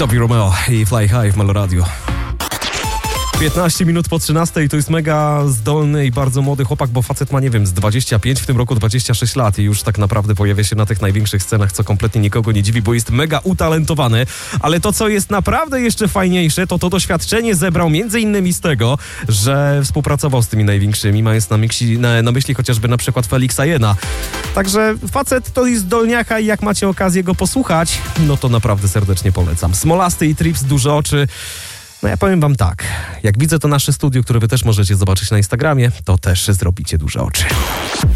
Sophie Romeo i Fly High w Meloradio. 15 minut po 13 to jest mega zdolny i bardzo młody chłopak, bo facet ma, nie wiem, z 25, w tym roku 26 lat i już tak naprawdę pojawia się na tych największych scenach, co kompletnie nikogo nie dziwi, bo jest mega utalentowany. Ale to, co jest naprawdę jeszcze fajniejsze, to doświadczenie zebrał między innymi z tego, że współpracował z tymi największymi, mając na myśli chociażby na przykład Felixa Jena. Także facet to jest zdolniaka i jak macie okazję go posłuchać, no to naprawdę serdecznie polecam. Smolasty i Trips, Duże oczy. No ja powiem wam tak, jak widzę to nasze studio, które wy też możecie zobaczyć na Instagramie, to też zrobicie duże oczy.